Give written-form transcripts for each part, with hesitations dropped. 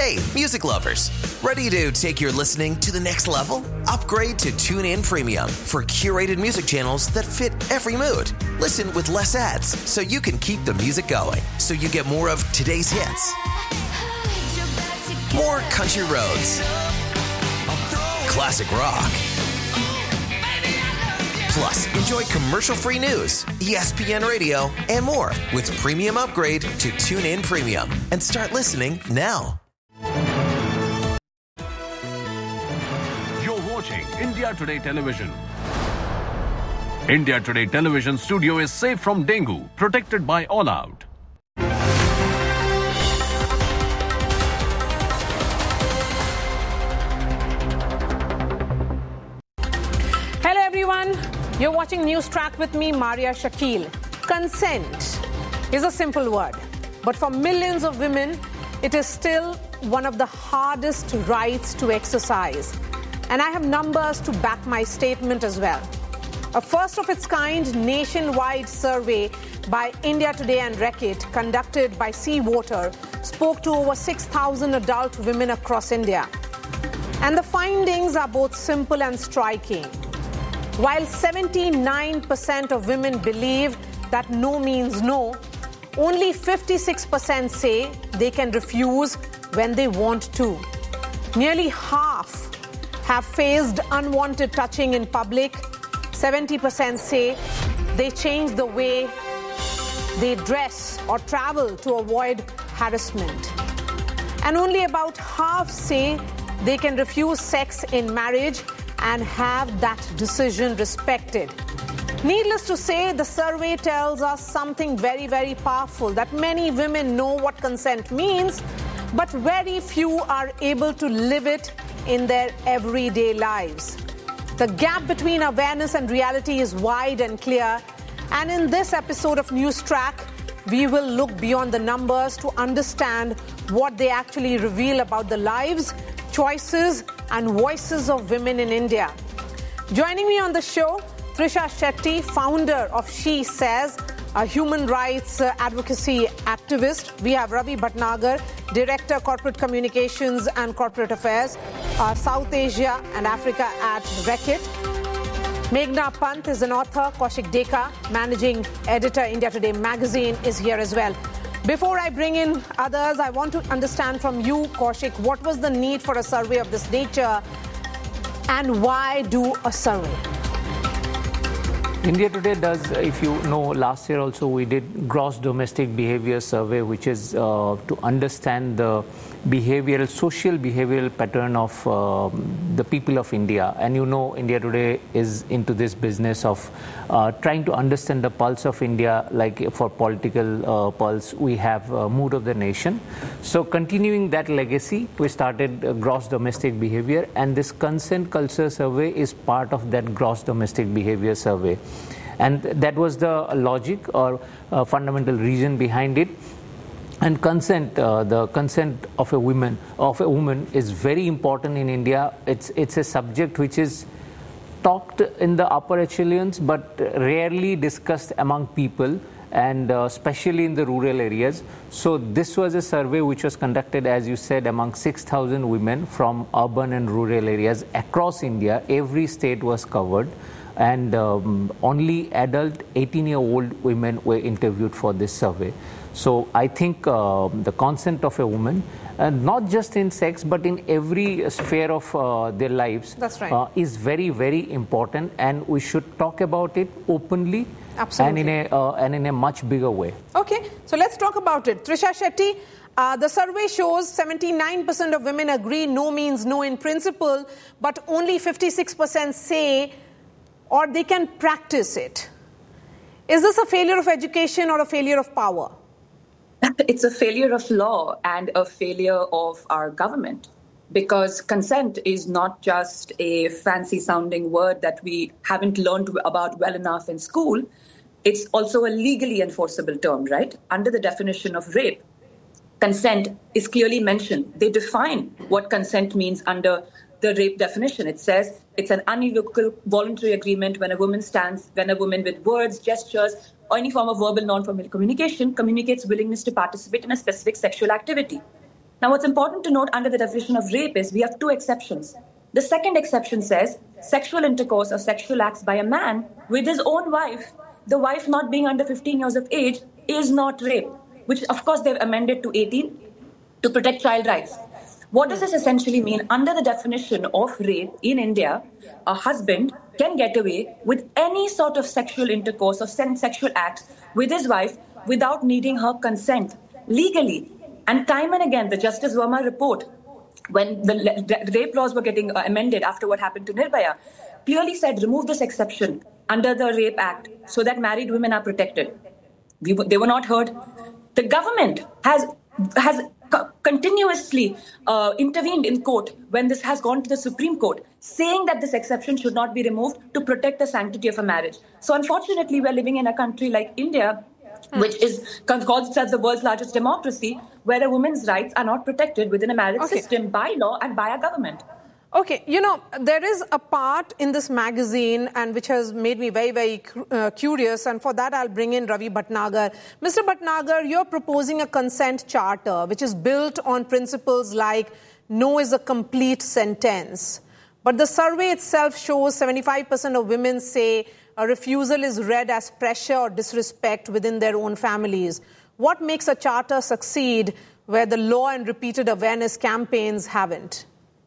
Hey, music lovers. Ready to take your listening to the next level? Upgrade to TuneIn Premium for curated music channels that fit every mood. Listen with less ads so you can keep the music going. So you get more of today's hits, more country roads, classic rock. Plus, enjoy commercial-free news, ESPN Radio, and more with Premium Upgrade to TuneIn Premium. And start listening now. You're watching India Today Television. India Today Television studio is safe from dengue, protected by All Out. Hello everyone, you're watching News Track with me, Maria Shakil. Consent is a simple word, but for millions of women, it is still one of the hardest rights to exercise. And I have numbers to back my statement as well. A first of its kind nationwide survey by India Today and Reckitt, conducted by Seawater, spoke to over 6,000 adult women across India. And the findings are both simple and striking. While 79% of women believe that no means no, only 56% say they can refuse when they want to. Nearly half have faced unwanted touching in public. 70% say they change the way they dress or travel to avoid harassment. And only about half say they can refuse sex in marriage and have that decision respected. Needless to say, the survey tells us something very, very powerful, that many women know what consent means, but very few are able to live it in their everyday lives. The gap between awareness and reality is wide and clear, and in this episode of News Track, we will look beyond the numbers to understand what they actually reveal about the lives, choices, and voices of women in India. Joining me on the show, Trisha Shetty, founder of She Says, a human rights advocacy activist. We have Ravi Bhatnagar, Director, Corporate Communications and Corporate Affairs, South Asia and Africa at Reckitt. Meghna Pant is an author. Kaushik Deka, Managing Editor, India Today Magazine, is here as well. Before I bring in others, I want to understand from you, Kaushik, what was the need for a survey of this nature and why do a survey? India Today does, if you know, last year also we did gross domestic behavior survey, which is to understand the social behavioral pattern of the people of India. And you know, India Today is into this business of trying to understand the pulse of India. Like for political pulse, we have Mood of the Nation. So continuing that legacy, we started gross domestic behavior, and this consent culture survey is part of that gross domestic behavior survey. And that was the logic or fundamental reason behind it. And consent, the consent of a woman is very important in India. It's a subject which is talked in the upper echelons, but rarely discussed among people, and especially in the rural areas. So this was a survey which was conducted, as you said, among 6,000 women from urban and rural areas across India. Every state was covered. And only adult 18-year-old women were interviewed for this survey. So I think the consent of a woman, not just in sex, but in every sphere of their lives, that's right, is very, very important. And we should talk about it openly. Absolutely. And in a much bigger way. Okay, so let's talk about it. Trisha Shetty, the survey shows 79% of women agree no means no in principle, but only 56% say or they can practice it. Is this a failure of education or a failure of power? It's a failure of law and a failure of our government, because consent is not just a fancy-sounding word that we haven't learned about well enough in school. It's also a legally enforceable term, right? Under the definition of rape, consent is clearly mentioned. They define what consent means under the rape definition. It says it's an unequivocal voluntary agreement when a woman with words, gestures, or any form of verbal non-formal communication communicates willingness to participate in a specific sexual activity. Now, what's important to note under the definition of rape is we have two exceptions. The second exception says sexual intercourse or sexual acts by a man with his own wife, the wife not being under 15 years of age, is not rape, which of course they've amended to 18 to protect child rights. What does this essentially mean? Under the definition of rape in India, a husband can get away with any sort of sexual intercourse or sexual acts with his wife without needing her consent legally. And time and again, the Justice Verma report, when the rape laws were getting amended after what happened to Nirbhaya, clearly said remove this exception under the Rape Act so that married women are protected. They were not heard. The government has continuously intervened in court when this has gone to the Supreme Court, saying that this exception should not be removed to protect the sanctity of a marriage. So unfortunately, we're living in a country like India, which calls itself the world's largest democracy, where a woman's rights are not protected within a marriage system by law and by a government. Okay, there is a part in this magazine and which has made me very, very curious, and for that I'll bring in Ravi Bhatnagar. Mr. Bhatnagar, you're proposing a consent charter which is built on principles like no is a complete sentence. But the survey itself shows 75% of women say a refusal is read as pressure or disrespect within their own families. What makes a charter succeed where the law and repeated awareness campaigns haven't?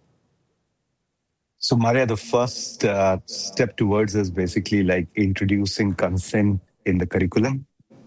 So, Maria, the first step towards is basically like introducing consent in the curriculum.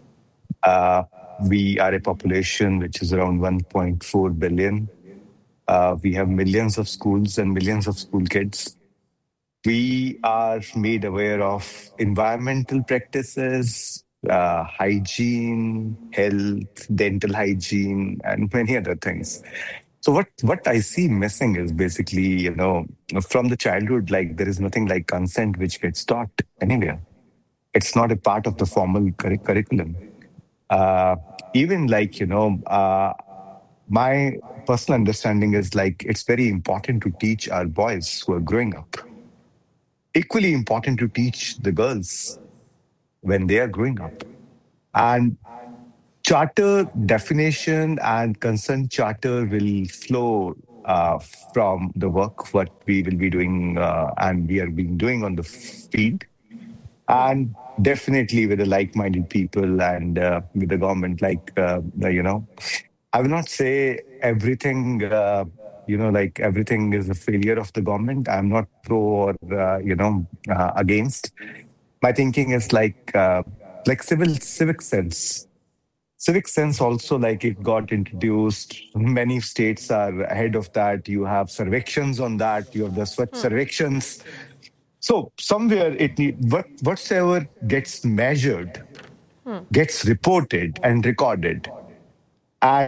We are a population which is around 1.4 billion. We have millions of schools and millions of school kids. We are made aware of environmental practices, hygiene, health, dental hygiene, and many other things. So what I see missing is basically, from the childhood, like there is nothing like consent which gets taught anywhere. It's not a part of the formal curriculum. Even like, my personal understanding is like it's very important to teach our boys who are growing up. Equally important to teach the girls when they are growing up. And charter definition and consent charter will flow from the work what we will be doing and we are being doing on the field, and definitely with the like-minded people and with the government. I will not say everything. Everything is a failure of the government. I'm not pro or against. My thinking is like civic sense. Civic sense also, like it got introduced. Many states are ahead of that. You have survections on that. You have the survections. So somewhere whatsoever gets measured, gets reported and recorded. And,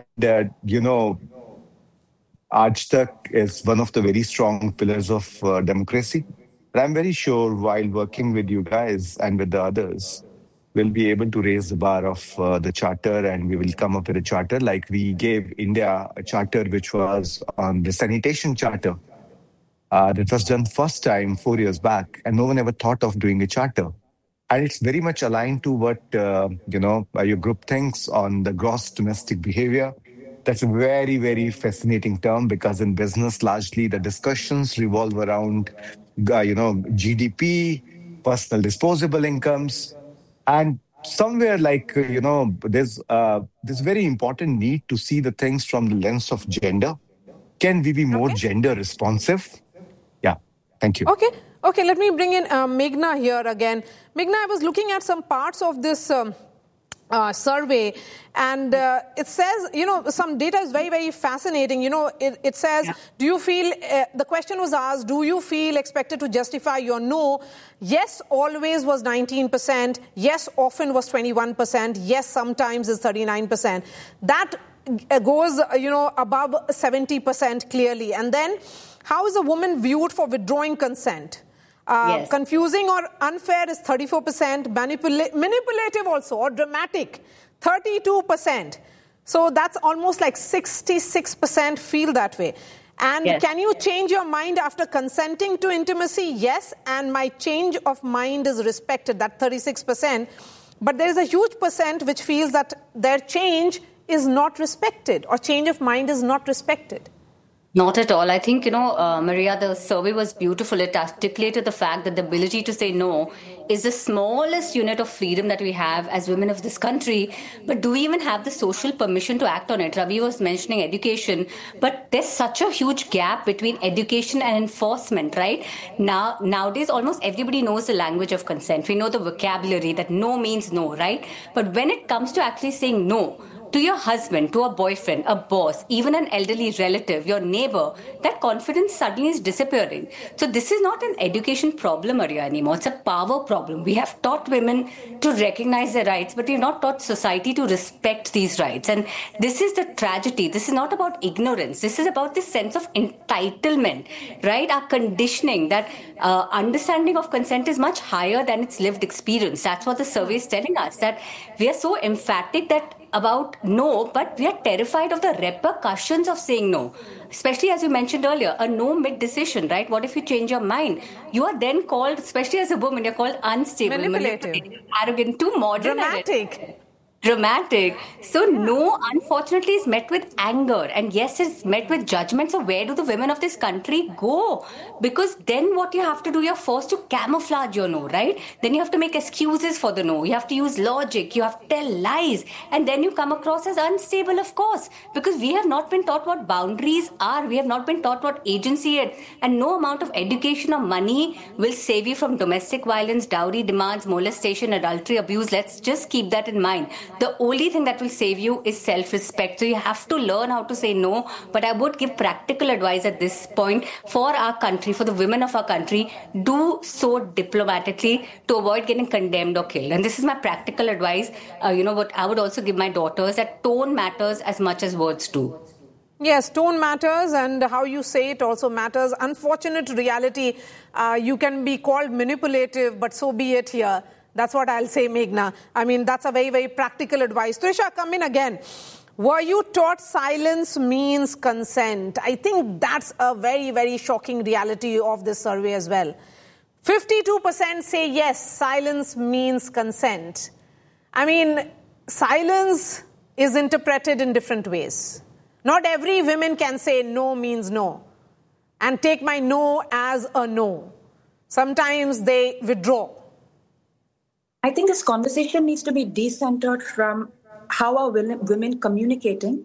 Aaj Tak is one of the very strong pillars of democracy. And I'm very sure while working with you guys and with the others, we'll be able to raise the bar of the charter, and we will come up with a charter like we gave India a charter which was on the sanitation charter. That was done first time 4 years back, and no one ever thought of doing a charter. And it's very much aligned to what, your group thinks on the gross domestic behavior. That's a very, very fascinating term because in business, largely the discussions revolve around, GDP, personal disposable incomes. And somewhere there's very important need to see the things from the lens of gender. Can we be more gender responsive? Yeah, thank you. Okay, let me bring in Meghna here again. Meghna, I was looking at some parts of this survey, and it says, some data is very, very fascinating. It says, do you feel, the question was asked, do you feel expected to justify your no? Yes, always was 19%. Yes, often was 21%. Yes, sometimes is 39%. That goes, above 70% clearly. And then, how is a woman viewed for withdrawing consent? Confusing or unfair is 34%, manipulative also or dramatic, 32%. So that's almost like 66% feel that way. And can you change your mind after consenting to intimacy? Yes, and my change of mind is respected, that 36%. But there is a huge percent which feels that their change is not respected or change of mind is not respected? Not at all. I think, Maria, the survey was beautiful. It articulated the fact that the ability to say no is the smallest unit of freedom that we have as women of this country. But do we even have the social permission to act on it? Ravi was mentioning education, but there's such a huge gap between education and enforcement, right? Nowadays, almost everybody knows the language of consent. We know the vocabulary that no means no, right? But when it comes to actually saying no, to your husband, to a boyfriend, a boss, even an elderly relative, your neighbor, that confidence suddenly is disappearing. So this is not an education problem, Maria, anymore. It's a power problem. We have taught women to recognize their rights, but we have not taught society to respect these rights. And this is the tragedy. This is not about ignorance. This is about this sense of entitlement, right? Our conditioning, that understanding of consent is much higher than its lived experience. That's what the survey is telling us, that we are so emphatic about no, but we are terrified of the repercussions of saying no. Especially as you mentioned earlier, a no mid-decision, right? What if you change your mind? You are then called, especially as a woman, you're called unstable, manipulative, arrogant, too modern. Dramatic. So no, unfortunately, is met with anger. And yes, it's met with judgment. So where do the women of this country go? Because then what you have to do, you're forced to camouflage your no, right? Then you have to make excuses for the no. You have to use logic. You have to tell lies. And then you come across as unstable, of course. Because we have not been taught what boundaries are. We have not been taught what agency is. And no amount of education or money will save you from domestic violence, dowry demands, molestation, adultery, abuse. Let's just keep that in mind. The only thing that will save you is self-respect. So you have to learn how to say no. But I would give practical advice at this point for our country, for the women of our country. Do so diplomatically to avoid getting condemned or killed. And this is my practical advice. What I would also give my daughters, that tone matters as much as words do. Yes, tone matters and how you say it also matters. Unfortunate reality, you can be called manipulative, but so be it here. That's what I'll say, Meghna. I mean, that's a very, very practical advice. Trisha, come in again. Were you taught silence means consent? I think that's a very, very shocking reality of this survey as well. 52% say yes, silence means consent. I mean, silence is interpreted in different ways. Not every woman can say no means no and take my no as a no. Sometimes they withdraw. I think this conversation needs to be decentered from how are women communicating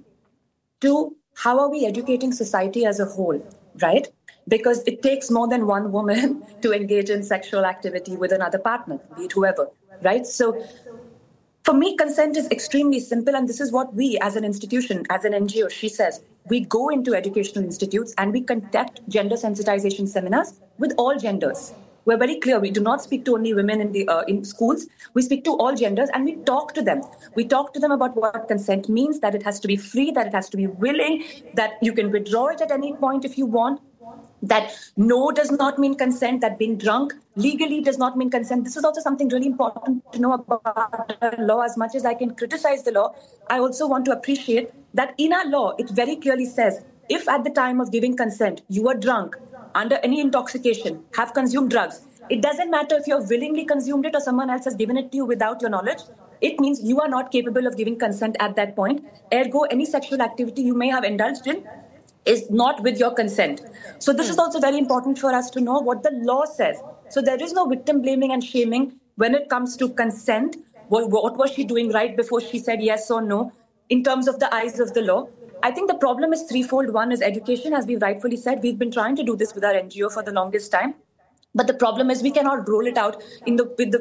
to how are we educating society as a whole, right? Because it takes more than one woman to engage in sexual activity with another partner, be it whoever, right? So for me, consent is extremely simple, and this is what we as an institution, as an NGO, she says, we go into educational institutes and we conduct gender sensitization seminars with all genders. We're very clear. We do not speak to only women in schools. We speak to all genders and we talk to them. We talk to them about what consent means, that it has to be free, that it has to be willing, that you can withdraw it at any point if you want, that no does not mean consent, that being drunk legally does not mean consent. This is also something really important to know about the law. As much as I can criticize the law, I also want to appreciate that in our law, it very clearly says, if at the time of giving consent, you are drunk, under any intoxication, have consumed drugs, it doesn't matter if you've willingly consumed it or someone else has given it to you without your knowledge. It means you are not capable of giving consent at that point. Ergo, any sexual activity you may have indulged in is not with your consent. So this is also very important for us to know what the law says. So there is no victim blaming and shaming when it comes to consent. What was she doing right before she said yes or no in terms of the eyes of the law? I think the problem is threefold. One is education, as we've rightfully said. We've been trying to do this with our NGO for the longest time. But the problem is we cannot roll it out with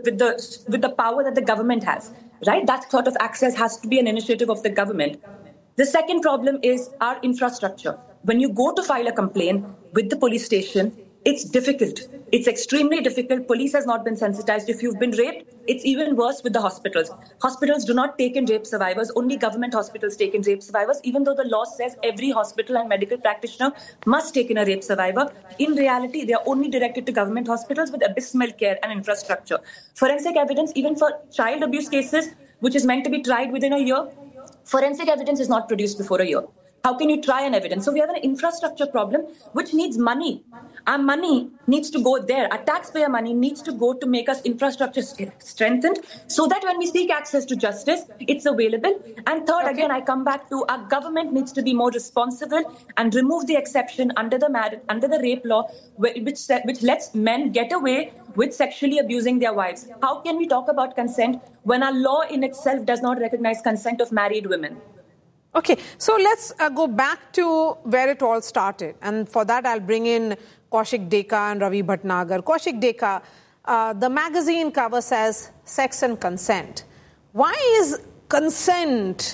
the power that the government has, right? That sort of access has to be an initiative of the government. The second problem is our infrastructure. When you go to file a complaint with the police station, it's difficult. It's extremely difficult. Police has not been sensitized. If you've been raped, it's even worse with the hospitals. Hospitals do not take in rape survivors. Only government hospitals take in rape survivors, even though the law says every hospital and medical practitioner must take in a rape survivor. In reality, they are only directed to government hospitals with abysmal care and infrastructure. Forensic evidence, even for child abuse cases, which is meant to be tried within a year, forensic evidence is not produced before a year. How can you try an evidence? So we have an infrastructure problem which needs money. Our money needs to go there. Our taxpayer money needs to go to make us infrastructure strengthened so that when we seek access to justice, it's available. And third, again, I come back to our government needs to be more responsible and remove the exception under the rape law, which lets men get away with sexually abusing their wives. How can we talk about consent when our law in itself does not recognize consent of married women? Okay, so let's go back to where it all started. And for that, I'll bring in Kaushik Deka and Ravi Bhatnagar. Kaushik Deka, the magazine cover says sex and consent. Why is consent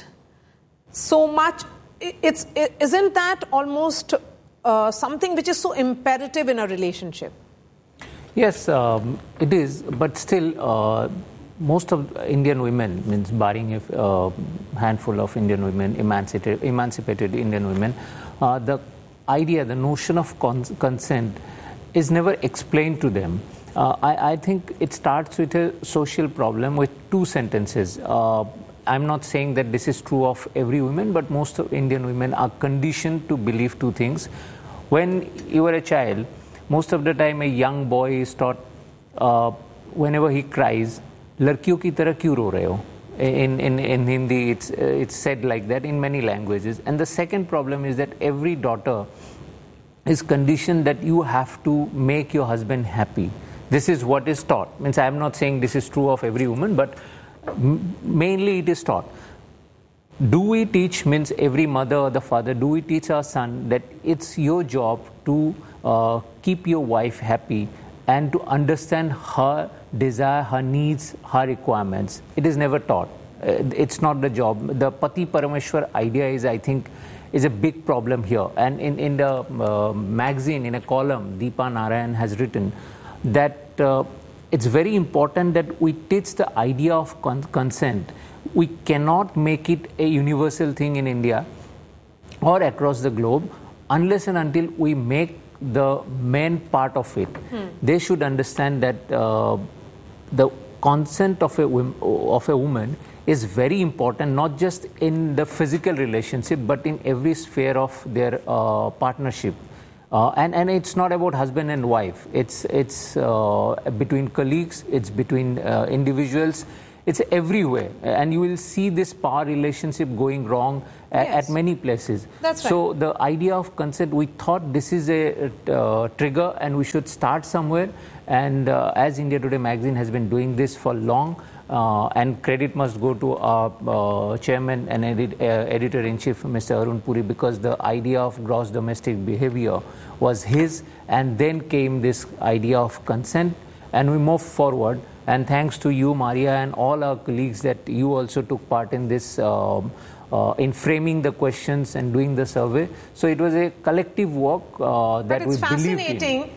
so much? Isn't that almost something which is so imperative in a relationship? Yes, it is, but still, most of Indian women, means barring a handful of Indian women, emancipated Indian women, the idea, the notion of consent is never explained to them. I think it starts with a social problem with two sentences. I'm not saying that this is true of every woman, but most of Indian women are conditioned to believe two things. When you are a child, most of the time a young boy is taught, whenever he cries, "Ladkiyon ki tarah kyun ro rahe ho?" In Hindi, it's said like that in many languages. And the second problem is that every daughter is conditioned that you have to make your husband happy. This is what is taught. Means I'm not saying this is true of every woman, but mainly it is taught. Do we teach, means every mother or the father, do we teach our son that it's your job to keep your wife happy and to understand her desire, her needs, her requirements? It is never taught. It's not the job. The Pati Parameshwar idea is, I think, is a big problem here. And in the magazine, in a column, Deepa Narayan has written that it's very important that we teach the idea of consent. We cannot make it a universal thing in India or across the globe unless and until we make the men part of it. They should understand that the consent of a woman is very important, not just in the physical relationship, but in every sphere of their partnership. And it's not about husband and wife. It's between colleagues, it's between individuals, it's everywhere. And you will see this power relationship going wrong at many places. That's right. So the idea of consent, we thought this is a trigger and we should start somewhere. And as India Today magazine has been doing this for long, and credit must go to our chairman and editor-in-chief, Mr. Arun Puri, because the idea of gross domestic behavior was his, and then came this idea of consent, and we moved forward. And thanks to you, Maria, and all our colleagues that you also took part in this, in framing the questions and doing the survey. So it was a collective work that we believed in. But it's fascinating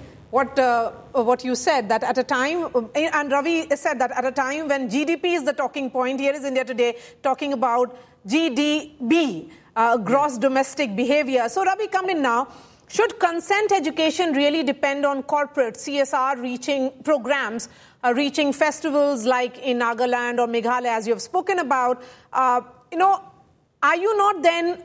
what you said, that at a time, and Ravi said that at a time when GDP is the talking point, here is India Today talking about GDB, gross domestic behavior. So Ravi, come in now. Should consent education really depend on corporate CSR reaching programs, reaching festivals like in Nagaland or Meghalaya, as you have spoken about? Are you not then,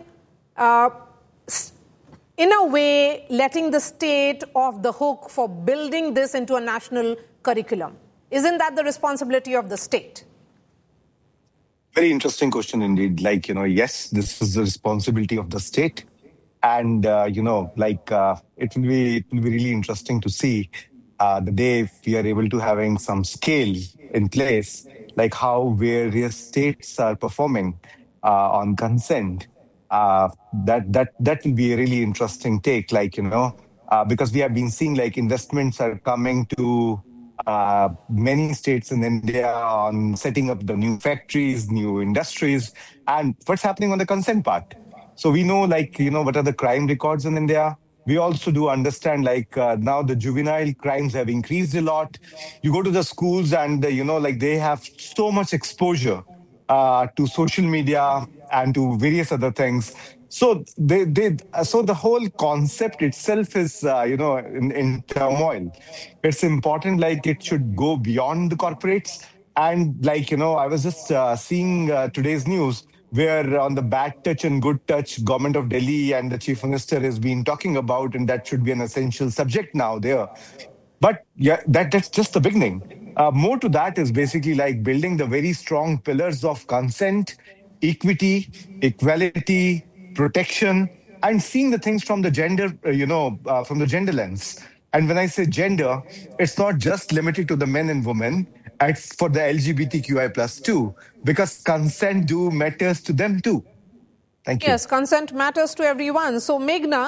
in a way, letting the state off the hook for building this into a national curriculum? Isn't that the responsibility of the state? Very interesting question indeed. Yes, this is the responsibility of the state. And, it will be really interesting to see the day we are able to having some scale in place, like how various states are performing on consent. That will be a really interesting take, because we have been seeing investments are coming to many states in India on setting up the new factories, new industries, and what's happening on the consent part. So we know, what are the crime records in India. We also do understand, now the juvenile crimes have increased a lot. You go to the schools and, they have so much exposure to social media and to various other things. So so the whole concept itself is, in turmoil. It's important, it should go beyond the corporates. And I was just seeing today's news. where on the bad touch and good touch, government of Delhi and the chief minister has been talking about, and that should be an essential subject now there. But yeah, that's just the beginning. More to that is basically like building the very strong pillars of consent, equity, equality, protection, and seeing the things from the gender, from the gender lens. And when I say gender, it's not just limited to the men and women. It's for the LGBTQI plus too, because consent do matters to them too. Thank you. Yes, consent matters to everyone. So, Meghna,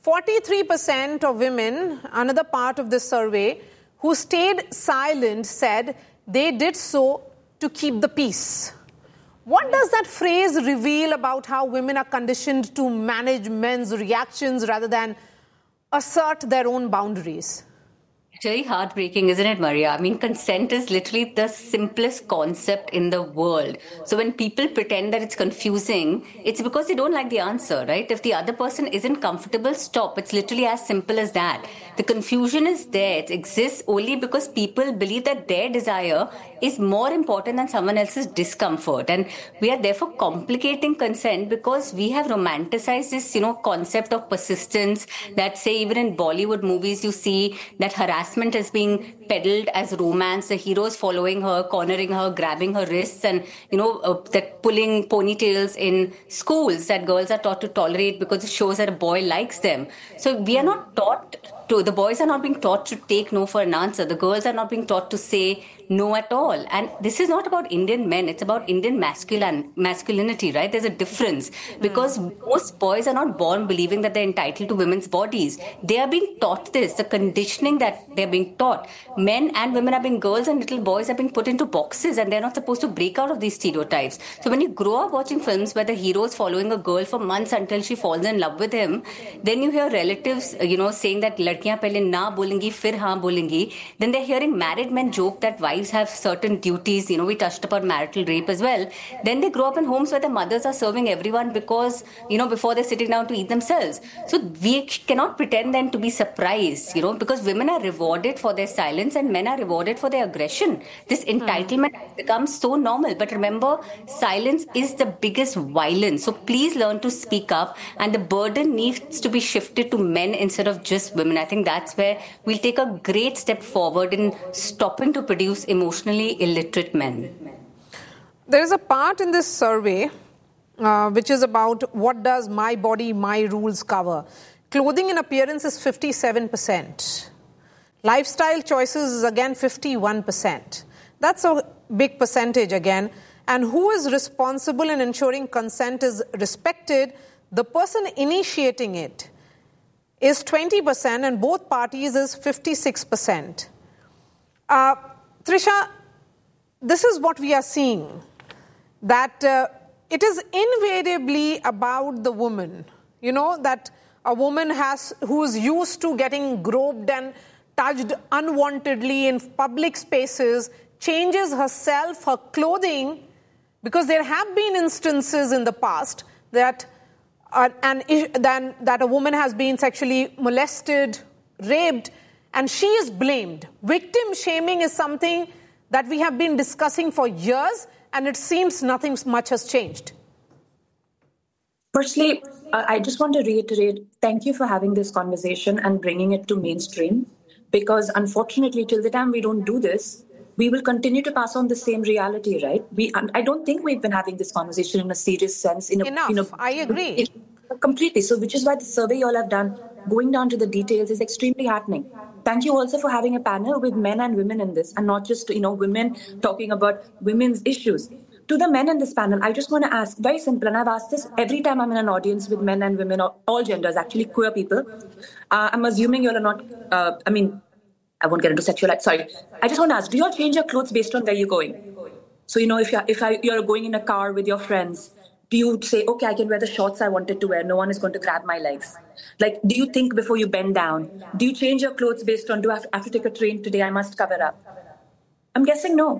43% of women, another part of this survey, who stayed silent said they did so to keep the peace. What does that phrase reveal about how women are conditioned to manage men's reactions rather than assert their own boundaries? It's really heartbreaking, isn't it, Maria? I mean, consent is literally the simplest concept in the world. So when people pretend that it's confusing, it's because they don't like the answer, right? If the other person isn't comfortable, stop. It's literally as simple as that. The confusion is there. It exists only because people believe that their desire is more important than someone else's discomfort. And we are therefore complicating consent because we have romanticized this, concept of persistence that, say, even in Bollywood movies, you see that harassment is being peddled as romance. The heroes following her, cornering her, grabbing her wrists, and that pulling ponytails in schools that girls are taught to tolerate because it shows that a boy likes them. So we are not taught to. The boys are not being taught to take no for an answer. The girls are not being taught to say no at all. And this is not about Indian men. It's about Indian masculinity, right? There's a difference because most boys are not born believing that they're entitled to women's bodies. They are being taught this, the conditioning that they're being taught. Men and women are being, girls and little boys are being put into boxes, and they're not supposed to break out of these stereotypes. So when you grow up watching films where the hero is following a girl for months until she falls in love with him, then you hear relatives, saying that ladkiyan pehle na bolengi, fir haan bolengi. Then they're hearing married men joke that wives have certain duties. We touched upon marital rape as well. Then they grow up in homes where the mothers are serving everyone because, before they're sitting down to eat themselves. So we cannot pretend then to be surprised, because women are rewarded for their silence and men are rewarded for their aggression. This entitlement becomes so normal. But remember, silence is the biggest violence. So please learn to speak up, and the burden needs to be shifted to men instead of just women. I think that's where we'll take a great step forward in stopping to produce emotionally illiterate men. There is a part in this survey which is about what does my body, my rules cover. Clothing and appearance is 57%. Lifestyle choices is again 51%. That's a big percentage again. And who is responsible in ensuring consent is respected? The person initiating it is 20% and both parties is 56%. Trisha, this is what we are seeing, that it is invariably about the woman, that a woman who's used to getting groped and touched unwantedly in public spaces, changes herself, her clothing, because there have been instances in the past that a woman has been sexually molested, raped, and she is blamed. Victim shaming is something that we have been discussing for years, and it seems nothing much has changed. Firstly, I just want to reiterate, thank you for having this conversation and bringing it to mainstream, because unfortunately, till the time we don't do this, we will continue to pass on the same reality, right? I don't think we've been having this conversation in a serious sense. I agree. Completely. So which is why the survey you all have done, going down to the details, is extremely heartening. Thank you also for having a panel with men and women in this, and not just, women talking about women's issues. To the men in this panel, I just want to ask, very simple, and I've asked this every time I'm in an audience with men and women, all genders, actually queer people. I'm assuming you all are not, I won't get into sexual, sorry. I just want to ask, do you all change your clothes based on where you're going? So, if you're going in a car with your friends, do you say, okay, I can wear the shorts I wanted to wear, no one is going to grab my legs? Like, do you think before you bend down? Do you change your clothes based on, do I have to take a train today, I must cover up? I'm guessing no.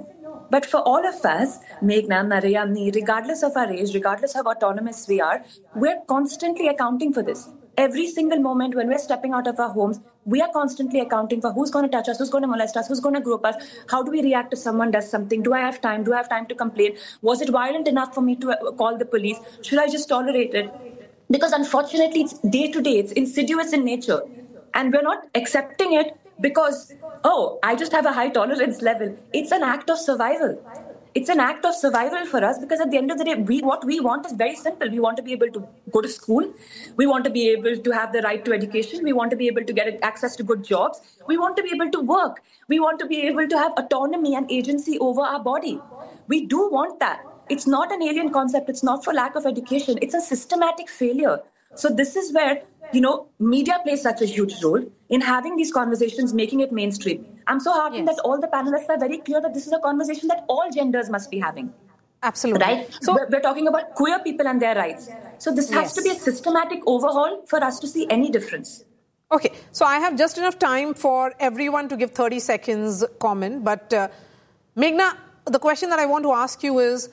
But for all of us, Meghna, Maria, me, regardless of our age, regardless of how autonomous we are, we're constantly accounting for this. Every single moment when we're stepping out of our homes, we are constantly accounting for who's going to touch us, who's going to molest us, who's going to grope us, how do we react if someone does something, do I have time to complain, was it violent enough for me to call the police, should I just tolerate it? Because unfortunately, it's day to day, it's insidious in nature. And we're not accepting it because, I just have a high tolerance level. It's an act of survival. It's an act of survival for us because at the end of the day, what we want is very simple. We want to be able to go to school. We want to be able to have the right to education. We want to be able to get access to good jobs. We want to be able to work. We want to be able to have autonomy and agency over our body. We do want that. It's not an alien concept. It's not for lack of education. It's a systematic failure. So this is where, media plays such a huge role in having these conversations, making it mainstream. I'm so heartened that all the panelists are very clear that this is a conversation that all genders must be having. Absolutely. Right? So we're talking about queer people and their rights. So this has to be a systematic overhaul for us to see any difference. Okay. So I have just enough time for everyone to give 30 seconds comment. But Meghna, the question that I want to ask you is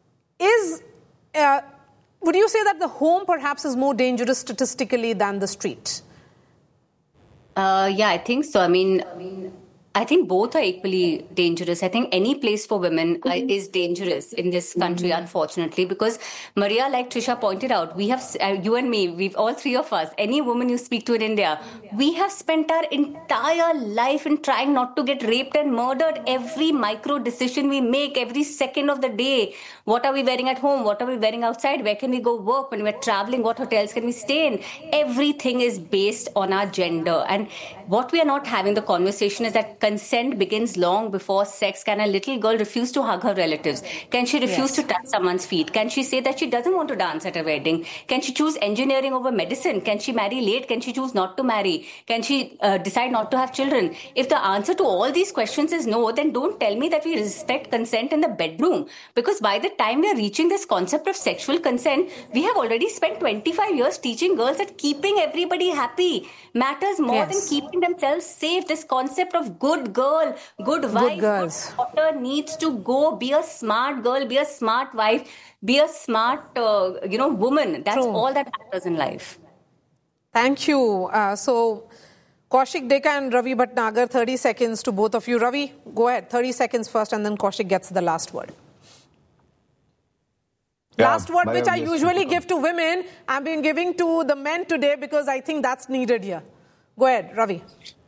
would you say that the home perhaps is more dangerous statistically than the street? Yeah, I think so. I think both are equally dangerous. I think any place for women is dangerous in this country, unfortunately, because Maria, like Trisha pointed out, we have, you and me, we've all three of us, any woman you speak to in India, we have spent our entire life in trying not to get raped and murdered. Every micro decision we make, every second of the day, what are we wearing at home? What are we wearing outside? Where can we go work? When we're traveling, what hotels can we stay in? Everything is based on our gender. And what we are not having the conversation is that consent begins long before sex. Can a little girl refuse to hug her relatives? Can she refuse to touch someone's feet? Can she say that she doesn't want to dance at a wedding? Can she choose engineering over medicine? Can she marry late? Can she choose not to marry? Can she decide not to have children? If the answer to all these questions is no, then don't tell me that we respect consent in the bedroom. Because by the time we are reaching this concept of sexual consent, we have already spent 25 years teaching girls that keeping everybody happy matters more than keeping themselves safe. This concept of good girl, good wife, good daughter needs to go. Be a smart girl, be a smart wife, be a smart, woman. That's all that matters in life. Thank you. So, Kaushik Deka and Ravi Bhatnagar, 30 seconds to both of you. Ravi, go ahead. 30 seconds first and then Kaushik gets the last word. Last word, which I usually give to women, I've been giving to the men today because I think that's needed here. Go ahead, Ravi.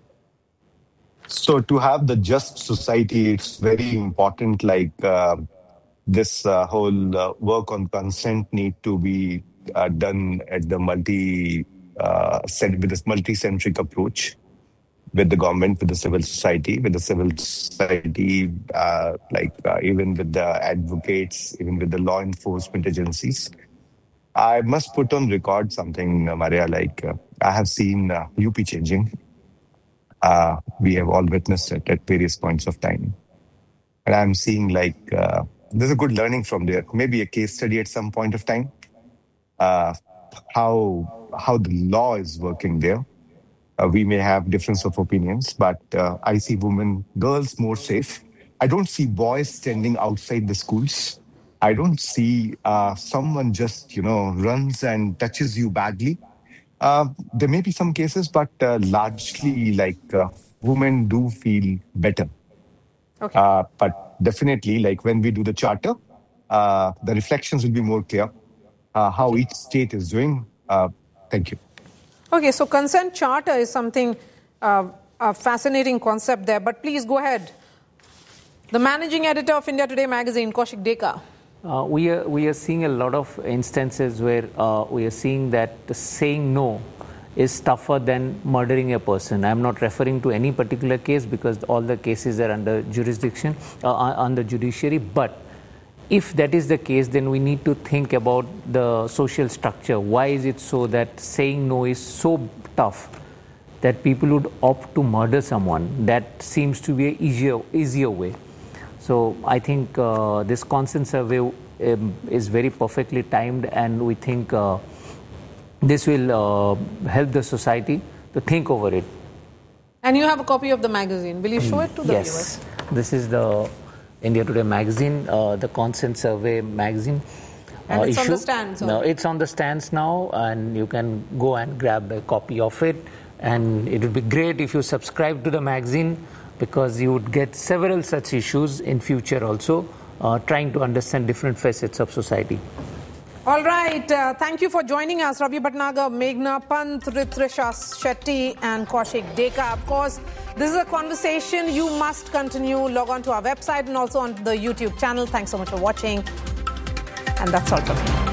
So to have the just society, it's very important, this whole work on consent need to be done at the with this multi-centric approach with the government, with the civil society, even with the advocates, even with the law enforcement agencies. I must put on record something, Maria, I have seen UP changing. We have all witnessed it at various points of time. And I'm seeing there's a good learning from there. Maybe a case study at some point of time. How the law is working there. We may have difference of opinions, but I see girls more safe. I don't see boys standing outside the schools. I don't see someone just, runs and touches you badly. There may be some cases, but largely women do feel better. Okay. But definitely, when we do the charter, the reflections will be more clear, how each state is doing. Thank you. Okay, so consent charter is something, a fascinating concept there, but please go ahead. The managing editor of India Today magazine, Kaushik Deka. We are seeing a lot of instances where we are seeing that saying no is tougher than murdering a person. I'm not referring to any particular case because all the cases are under jurisdiction, under judiciary, but if that is the case, then we need to think about the social structure. Why is it so that saying no is so tough that people would opt to murder someone? That seems to be an easier way. So I think this consent survey is very perfectly timed, and we think this will help the society to think over it. And you have a copy of the magazine. Will you show it to the viewers? Yes. This is the India Today magazine, the Consent Survey magazine. And it's issue. on the stands. No, it's on the stands now, and you can go and grab a copy of it. And it would be great if you subscribe to the magazine, because you would get several such issues in future also, trying to understand different facets of society. All right. Thank you for joining us, Ravi Bhatnagar, Meghna Pant, Ritrisha Shetty, and Kaushik Deka. Of course, this is a conversation you must continue. Log on to our website and also on the YouTube channel. Thanks so much for watching. And that's all from me.